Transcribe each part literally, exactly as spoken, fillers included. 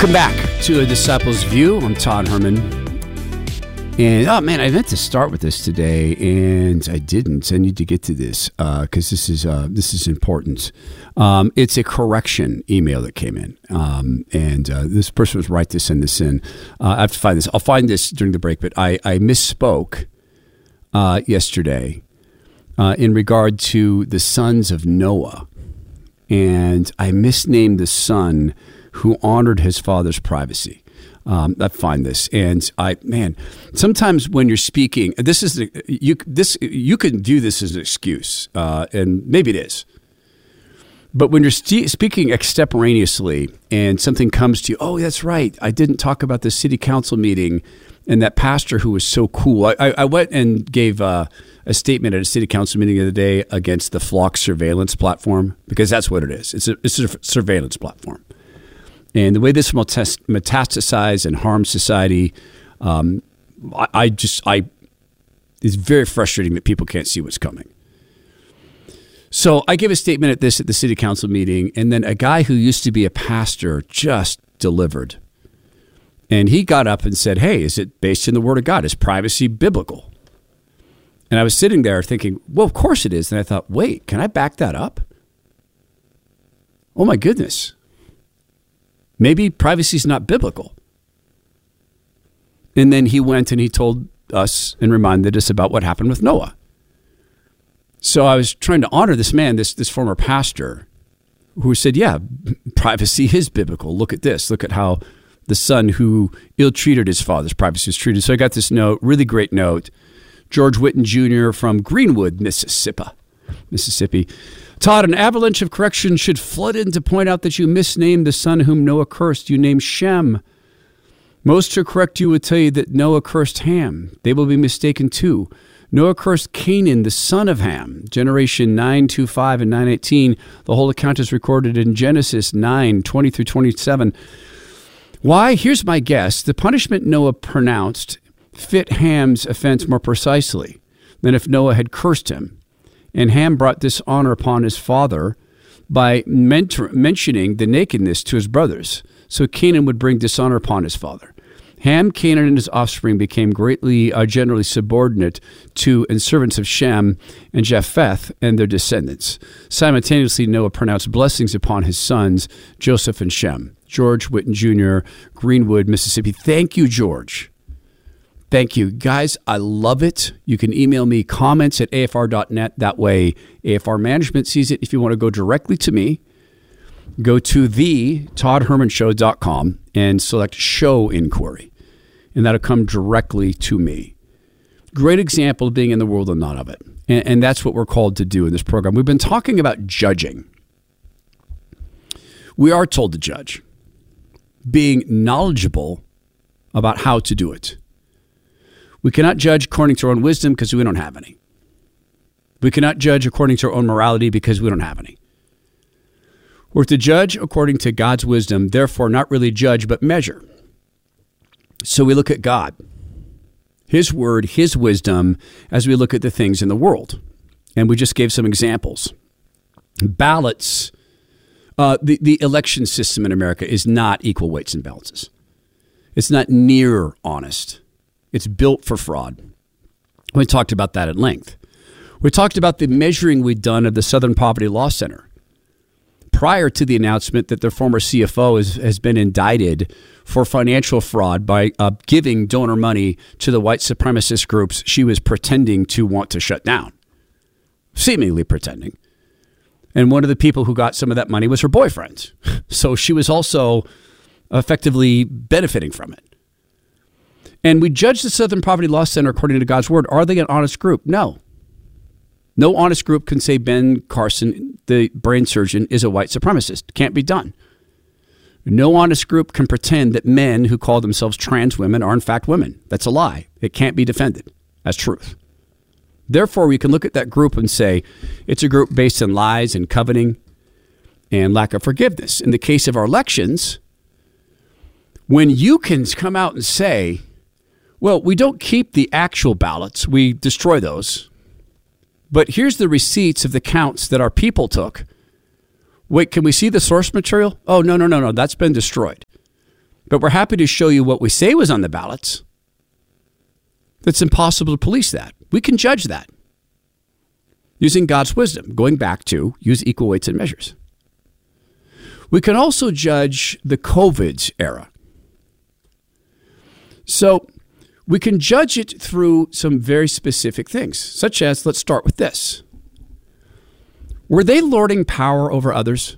Welcome back to A Disciple's View. I'm Todd Herman. And, oh, man, I meant to start with this today, and I didn't. I need to get to this because uh, this is uh, this is important. Um, it's a correction email that came in, um, and uh, this person was right to send this in. Uh, I have to find this. I'll find this during the break, but I, I misspoke uh, yesterday uh, in regard to the sons of Noah, and I misnamed the son who honored his father's privacy. Um, I find this, and I, man, sometimes when you're speaking, this is the, you. This you can do this as an excuse, uh, and maybe it is. But when you're st- speaking extemporaneously, and something comes to you, oh, that's right, I didn't talk about the city council meeting, and that pastor who was so cool. I, I went and gave uh, a statement at a city council meeting the other day against the Flock surveillance platform, because that's what it is. It's a, it's a surveillance platform. And the way this will metastasize and harm society, um, I, I just, I, it's very frustrating that people can't see what's coming. So I gave a statement at this at the city council meeting, and then a guy who used to be a pastor just delivered. And he got up and said, hey, is it based in the Word of God? Is privacy biblical? And I was sitting there thinking, well, of course it is. And I thought, wait, can I back that up? Oh, my goodness. Maybe privacy is not biblical. And then he went and he told us and reminded us about what happened with Noah. So I was trying to honor this man, this this former pastor, who said, yeah, privacy is biblical. Look at this. Look at how the son who ill-treated his father's privacy was treated. So I got this note, really great note. George Witten Junior from Greenwood, Mississippi. Mississippi. Todd, an avalanche of correction should flood in to point out that you misnamed the son whom Noah cursed. You named Shem. Most to correct you would tell you that Noah cursed Ham. They will be mistaken too. Noah cursed Canaan, the son of Ham. Generation nine twenty-five and nine eighteen. The whole account is recorded in Genesis nine twenty through twenty-seven. Why? Here's my guess. The punishment Noah pronounced fit Ham's offense more precisely than if Noah had cursed him. And Ham brought dishonor upon his father by mentor- mentioning the nakedness to his brothers. So Canaan would bring dishonor upon his father. Ham, Canaan, and his offspring became greatly, uh, generally subordinate to and servants of Shem and Japheth and their descendants. Simultaneously, Noah pronounced blessings upon his sons, Joseph and Shem. George Witten Junior, Greenwood, Mississippi. Thank you, George. Thank you. Guys, I love it. You can email me comments at A F R dot net. That way, A F R Management sees it. If you want to go directly to me, go to the todd herman show dot com and select Show Inquiry, and that'll come directly to me. Great example of being in the world and not of it. And, and that's what we're called to do in this program. We've been talking about judging. We are told to judge, being knowledgeable about how to do it. We cannot judge according to our own wisdom because we don't have any. We cannot judge according to our own morality because we don't have any. We're to judge according to God's wisdom, therefore not really judge, but measure. So we look at God, His word, His wisdom, as we look at the things in the world. And we just gave some examples. Ballots, uh, the, the election system in America is not equal weights and balances. It's not near honest. It's built for fraud. We talked about that at length. We talked about the measuring we'd done of the Southern Poverty Law Center prior to the announcement that their former C F O has, has been indicted for financial fraud by uh, giving donor money to the white supremacist groups she was pretending to want to shut down, seemingly pretending. And one of the people who got some of that money was her boyfriend. So she was also effectively benefiting from it. And we judge the Southern Poverty Law Center according to God's word. Are they an honest group? No. No honest group can say Ben Carson, the brain surgeon, is a white supremacist. Can't be done. No honest group can pretend that men who call themselves trans women are in fact women. That's a lie. It can't be defended as truth. Therefore, we can look at that group and say it's a group based on lies and coveting and lack of forgiveness. In the case of our elections, when you can come out and say, well, we don't keep the actual ballots, we destroy those. But here's the receipts of the counts that our people took. Wait, can we see the source material? Oh, no, no, no, no, that's been destroyed. But we're happy to show you what we say was on the ballots. It's impossible to police that. We can judge that using God's wisdom, going back to use equal weights and measures. We can also judge the COVID era. So we can judge it through some very specific things, such as, let's start with this. Were they lording power over others?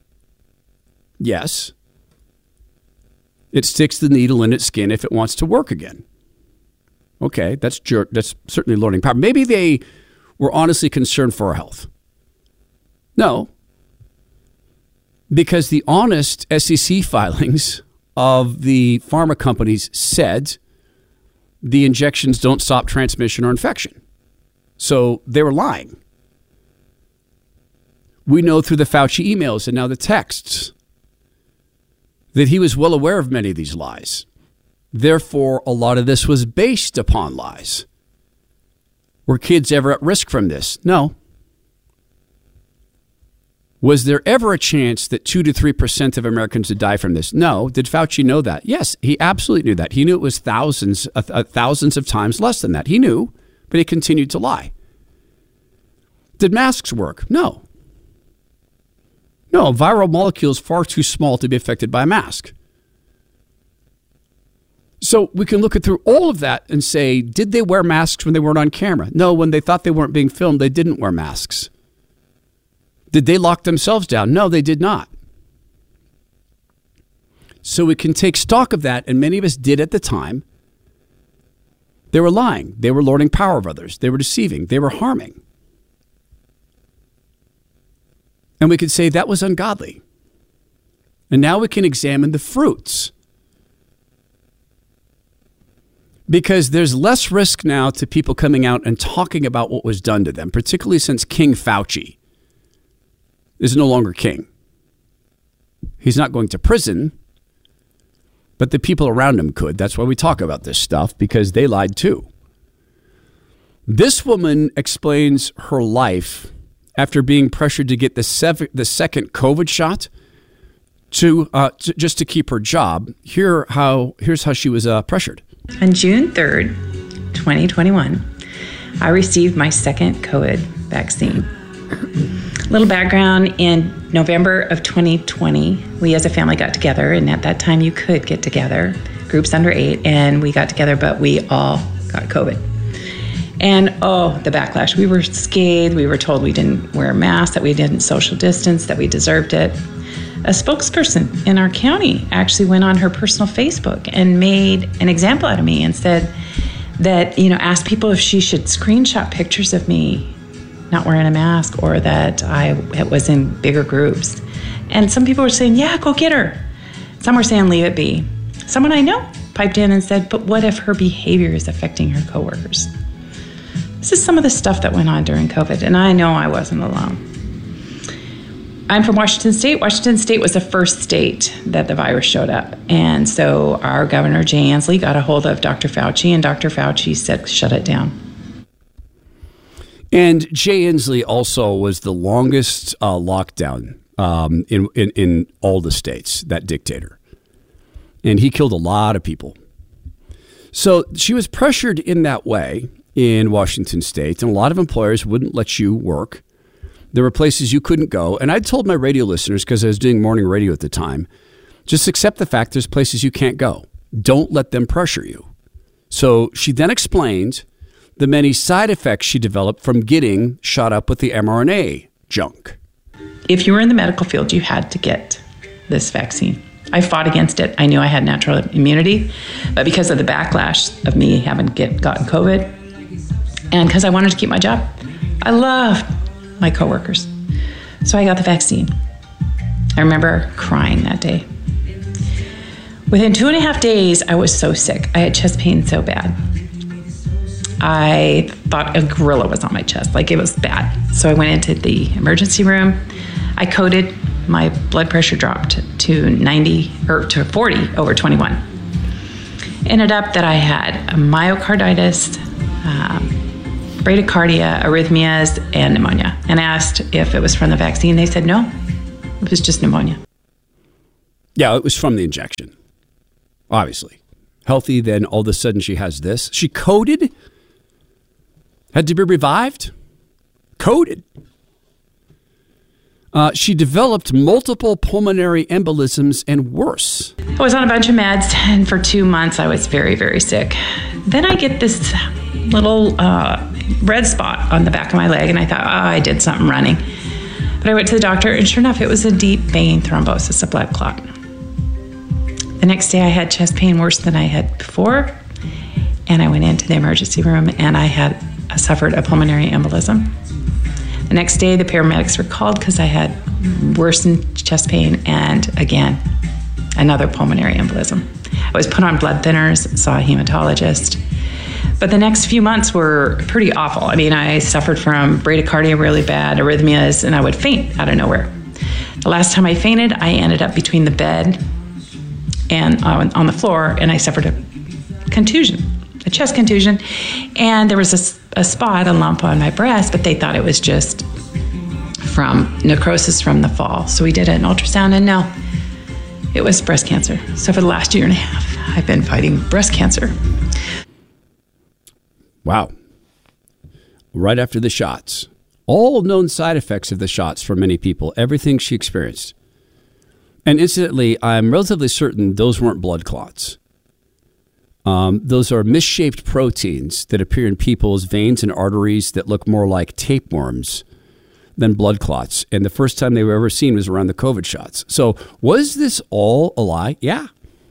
Yes. It sticks the needle in its skin if it wants to work again. Okay, that's jer- that's certainly lording power. Maybe they were honestly concerned for our health. No. Because the honest S E C filings of the pharma companies said the injections don't stop transmission or infection. So they were lying. We know through the Fauci emails and now the texts that he was well aware of many of these lies. Therefore, a lot of this was based upon lies. Were kids ever at risk from this? No. Was there ever a chance that two to three percent of Americans would die from this? No. Did Fauci know that? Yes, he absolutely knew that. He knew it was thousands, uh, uh, thousands of times less than that. He knew, but he continued to lie. Did masks work? No. No, a viral molecule is far too small to be affected by a mask. So we can look at through all of that and say, did they wear masks when they weren't on camera? No, when they thought they weren't being filmed, they didn't wear masks. Did they lock themselves down? No, they did not. So we can take stock of that, and many of us did at the time. They were lying. They were lording power of others. They were deceiving. They were harming. And we could say that was ungodly. And now we can examine the fruits. Because there's less risk now to people coming out and talking about what was done to them, particularly since King Fauci is no longer king. He's not going to prison, but the people around him could. That's why we talk about this stuff, because they lied too. This woman explains her life after being pressured to get the, sev- the second COVID shot to, uh, to just to keep her job. Here how here's how she was uh, pressured. On June third, twenty twenty-one, I received my second COVID vaccine. A little background, in November of twenty twenty, we as a family got together, and at that time you could get together, groups under eight, and we got together, but we all got COVID. And oh, the backlash. We were scathed. We were told we didn't wear masks, that we didn't social distance, that we deserved it. A spokesperson in our county actually went on her personal Facebook and made an example out of me and said that, you know, asked people if she should screenshot pictures of me not wearing a mask, or that I was in bigger groups. And some people were saying, yeah, go get her. Some were saying, leave it be. Someone I know piped in and said, but what if her behavior is affecting her coworkers? This is some of the stuff that went on during COVID, and I know I wasn't alone. I'm from Washington State. Washington State was the first state that the virus showed up. And so our governor, Jay Inslee, got a hold of Doctor Fauci, and Doctor Fauci said, shut it down. And Jay Inslee also was the longest uh, lockdown um, in, in, in all the states, that dictator. And he killed a lot of people. So she was pressured in that way in Washington State, and a lot of employers wouldn't let you work. There were places you couldn't go. And I told my radio listeners, because I was doing morning radio at the time, just accept the fact there's places you can't go. Don't let them pressure you. So she then explained the many side effects she developed from getting shot up with the mRNA junk. If you were in the medical field, you had to get this vaccine. I fought against it. I knew I had natural immunity, but because of the backlash of me having get, gotten COVID, and because I wanted to keep my job, I loved my coworkers. So I got the vaccine. I remember crying that day. Within two and a half days, I was so sick. I had chest pain so bad. I thought a gorilla was on my chest, like it was bad. So I went into the emergency room. I coded. My blood pressure dropped to ninety or to forty over twenty-one. Ended up that I had a myocarditis, um, bradycardia, arrhythmias, and pneumonia. And I asked if it was from the vaccine. They said no, it was just pneumonia. Yeah, it was from the injection. obviously. Healthy, then all of a sudden she has this. She coded, had to be revived, coded. Uh, she developed multiple pulmonary embolisms and worse. I was on a bunch of meds, and for two months I was very, very sick. Then I get this little uh, red spot on the back of my leg, and I thought, oh, I did something running. But I went to the doctor, and sure enough, it was a deep vein thrombosis, a blood clot. The next day I had chest pain worse than I had before, and I went into the emergency room, and I had I suffered a pulmonary embolism. The next day, the paramedics were called because I had worsened chest pain and, again, another pulmonary embolism. I was put on blood thinners, saw a hematologist. But the next few months were pretty awful. I mean, I suffered from bradycardia really bad, arrhythmias, and I would faint out of nowhere. The last time I fainted, I ended up between the bed and uh, on the floor, and I suffered a contusion. A chest contusion, and there was a, a spot, a lump on my breast, but they thought it was just from necrosis from the fall. So we did an ultrasound, and no, it was breast cancer. So for the last year and a half, I've been fighting breast cancer. Wow. Right after the shots. All known side effects of the shots for many people, everything she experienced. And incidentally, I'm relatively certain those weren't blood clots. Um, those are misshaped proteins that appear in people's veins and arteries that look more like tapeworms than blood clots. And the first time they were ever seen was around the COVID shots. So was this all a lie? Yeah.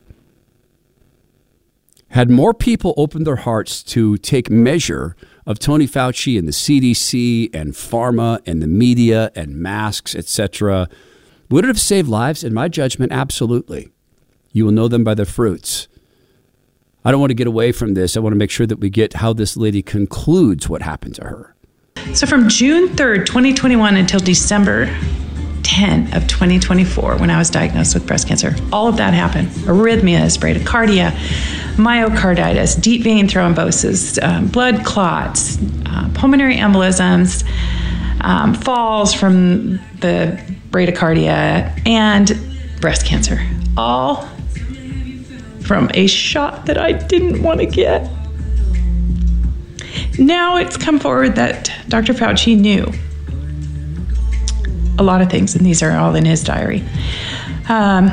Had more people opened their hearts to take measure of Tony Fauci and the C D C and pharma and the media and masks, et cetera, would it have saved lives? In my judgment, absolutely. You will know them by their fruits. I don't want to get away from this. I want to make sure that we get how this lady concludes what happened to her. So from June third, twenty twenty-one until December tenth of twenty twenty-four, when I was diagnosed with breast cancer, all of that happened. Arrhythmias, bradycardia, myocarditis, deep vein thrombosis, um, blood clots, uh, pulmonary embolisms, um, falls from the bradycardia, and breast cancer. All from a shot that I didn't want to get. Now it's come forward that Doctor Fauci knew a lot of things, and these are all in his diary. Um,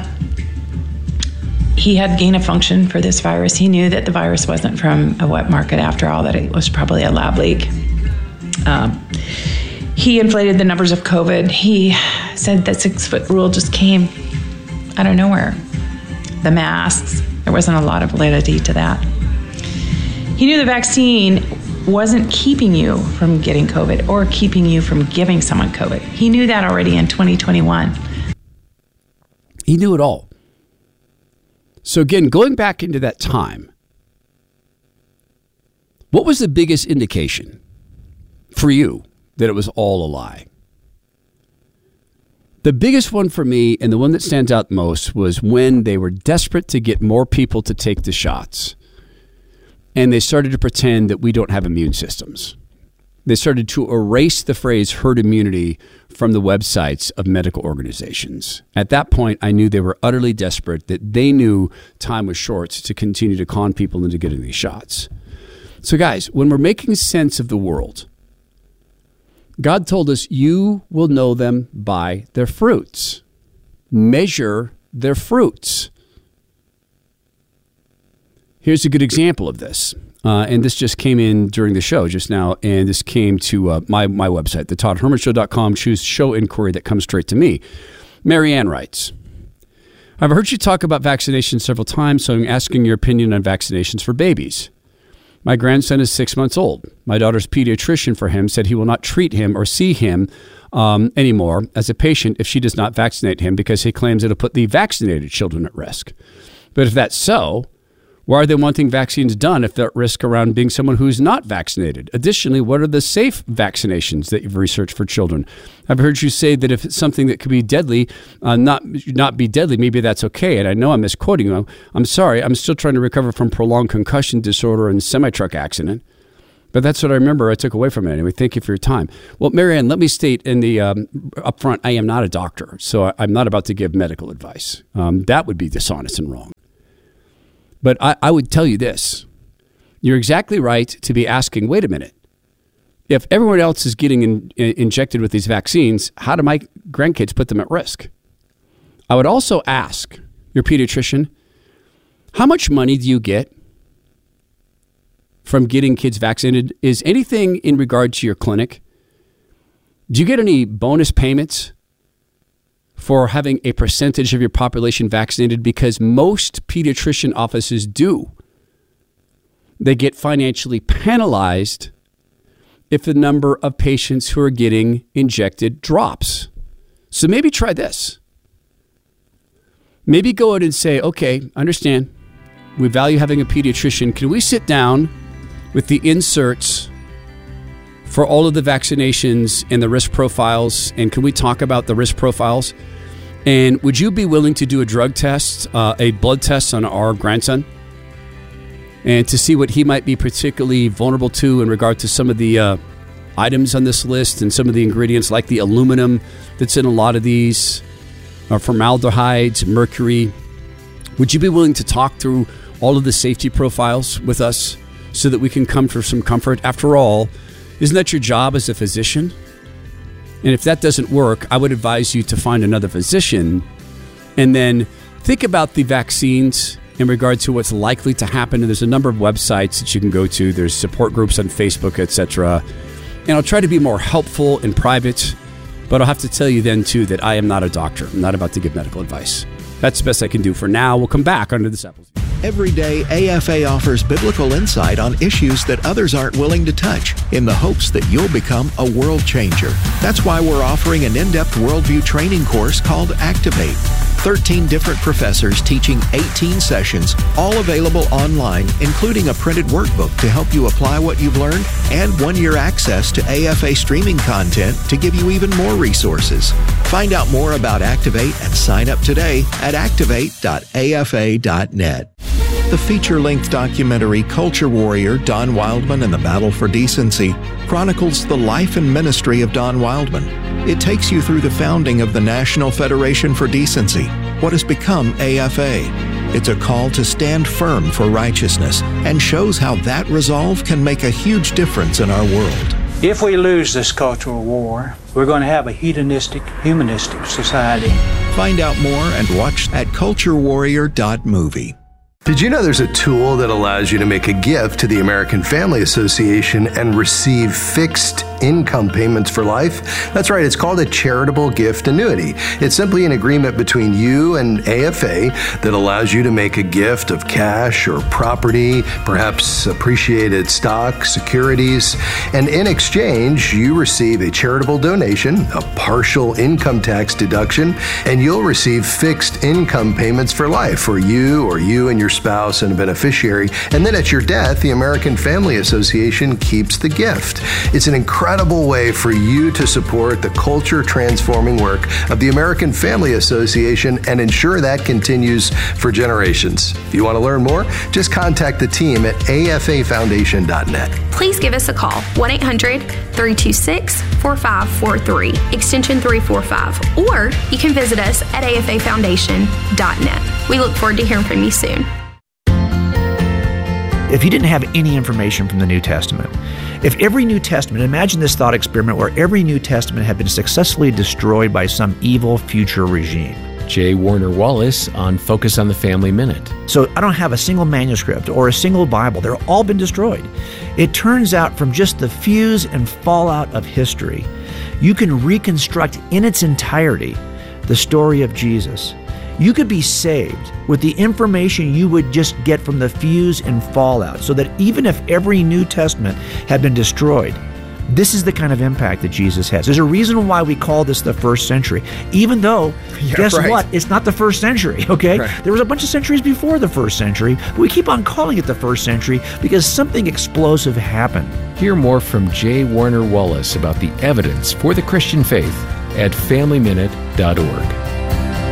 he had gain of function for this virus. He knew that the virus wasn't from a wet market after all, that it was probably a lab leak. Um, he inflated the numbers of COVID. He said that six-foot rule just came out of nowhere. The masks, there wasn't a lot of validity to that. He knew the vaccine wasn't keeping you from getting COVID or keeping you from giving someone COVID. He knew that already in twenty twenty-one. He knew it all. So again, going back into that time, what was the biggest indication for you that it was all a lie? The biggest one for me, and the one that stands out most, was when they were desperate to get more people to take the shots. And they started to pretend that we don't have immune systems. They started to erase the phrase herd immunity from the websites of medical organizations. At that point, I knew they were utterly desperate, that they knew time was short to continue to con people into getting these shots. So guys, when we're making sense of the world, God told us, you will know them by their fruits. Measure their fruits. Here's a good example of this. Uh, and this just came in during the show just now. And this came to uh, my, my website, the todd herman show dot com. Choose show inquiry that comes straight to me. Marianne writes, I've heard you talk about vaccinations several times, so I'm asking your opinion on vaccinations for babies. My grandson is six months old. My daughter's pediatrician for him said he will not treat him or see him um, anymore as a patient if she does not vaccinate him because he claims it'll put the vaccinated children at risk. But if that's so, why are they wanting vaccines done if they're at risk around being someone who's not vaccinated? Additionally, what are the safe vaccinations that you've researched for children? I've heard you say that if it's something that could be deadly, uh, not not be deadly, maybe that's okay. And I know I'm misquoting you. I'm sorry. I'm still trying to recover from prolonged concussion disorder and semi-truck accident. But that's what I remember I took away from it. Anyway, thank you for your time. Well, Marianne, let me state in the um, up front, I am not a doctor, so I, I'm not about to give medical advice. Um, that would be dishonest and wrong. But I, I would tell you this. You're exactly right to be asking, wait a minute. If everyone else is getting in, in, injected with these vaccines, how do my grandkids put them at risk? I would also ask your pediatrician, how much money do you get from getting kids vaccinated? Is anything in regard to your clinic? Do you get any bonus payments for having a percentage of your population vaccinated? Because most pediatrician offices do. They get financially penalized if the number of patients who are getting injected drops. So maybe try this. Maybe go out and say, okay, understand, we value having a pediatrician. Can we sit down with the inserts for all of the vaccinations and the risk profiles? And can we talk about the risk profiles? And would you be willing to do a drug test, uh, a blood test on our grandson? And to see what he might be particularly vulnerable to in regard to some of the uh, items on this list and some of the ingredients like the aluminum that's in a lot of these, or formaldehydes, mercury. Would you be willing to talk through all of the safety profiles with us so that we can come to some comfort? After all, isn't that your job as a physician? And if that doesn't work, I would advise you to find another physician and then think about the vaccines in regard to what's likely to happen. And there's a number of websites that you can go to. There's support groups on Facebook, et cetera. And I'll try to be more helpful and private, but I'll have to tell you then, too, that I am not a doctor. I'm not about to give medical advice. That's the best I can do for now. We'll come back under this apple. Every day, A F A offers biblical insight on issues that others aren't willing to touch in the hopes that you'll become a world changer. That's why we're offering an in-depth worldview training course called Activate. thirteen different professors teaching eighteen sessions, all available online, including a printed workbook to help you apply what you've learned and one-year access to A F A streaming content to give you even more resources. Find out more about Activate and sign up today at activate dot a f a dot net. The feature-length documentary Culture Warrior, Don Wildman and the Battle for Decency chronicles the life and ministry of Don Wildman. It takes you through the founding of the National Federation for Decency, what has become A F A. It's a call to stand firm for righteousness and shows how that resolve can make a huge difference in our world. If we lose this cultural war, we're going to have a hedonistic, humanistic society. Find out more and watch at culture warrior dot movie. Did you know there's a tool that allows you to make a gift to the American Family Association and receive fixed income payments for life? That's right, it's called a charitable gift annuity. It's simply an agreement between you and A F A that allows you to make a gift of cash or property, perhaps appreciated stock, securities, and in exchange, you receive a charitable donation, a partial income tax deduction, and you'll receive fixed income payments for life for you or you and your spouse and a beneficiary. And then at your death, the American Family Association keeps the gift. It's an incredible way for you to support the culture transforming work of the American Family Association and ensure that continues for generations. If you want to learn more, just contact the team at a f a foundation dot net. Please give us a call, one eight hundred, three two six, four five four three, extension three four five, or you can visit us at a f a foundation dot net. We look forward to hearing from you soon. If you didn't have any information from the New Testament, if every New Testament, imagine this thought experiment where every New Testament had been successfully destroyed by some evil future regime. J. Warner Wallace on Focus on the Family Minute. So I don't have a single manuscript or a single Bible. They're all been destroyed. It turns out from just the fuse and fallout of history, you can reconstruct in its entirety the story of Jesus. You could be saved with the information you would just get from the fuse and fallout, so that even if every New Testament had been destroyed, this is the kind of impact that Jesus has. There's a reason why we call this the first century, even though, yeah, guess right. what? It's not the first century, okay? Right. There was a bunch of centuries before the first century, but we keep on calling it the first century because something explosive happened. Hear more from J. Warner Wallace about the evidence for the Christian faith at family minute dot org.